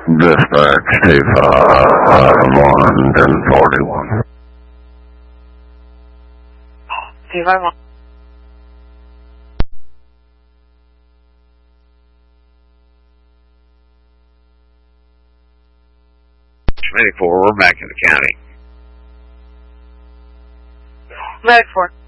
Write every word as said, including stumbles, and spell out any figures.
Dispatch T five one ten forty-one. T five one. Medic four, we're back in the county. Medic four.